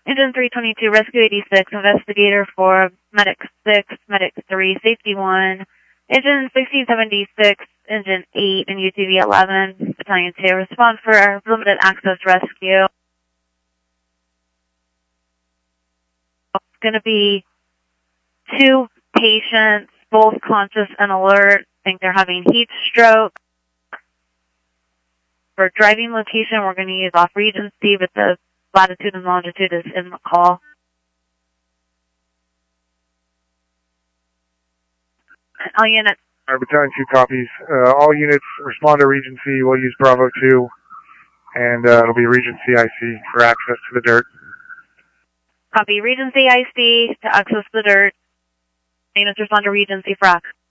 Engine 322, Rescue 86, Investigator 4, Medic 6, Medic 3, Safety 1, Engine 1676, Engine 8, and UTV 11, Battalion 2, respond for limited access rescue. It's going to be 2 patients, both conscious and alert. I think they're having heat stroke. For driving location, we're going to use off Regency, but the latitude and longitude is in the call. All units. Our Battalion 2 copies. All units respond to Regency. We'll use Bravo 2, and it'll be Regency IC for access to the dirt. Copy Regency IC to access the dirt. Units respond to Regency for access.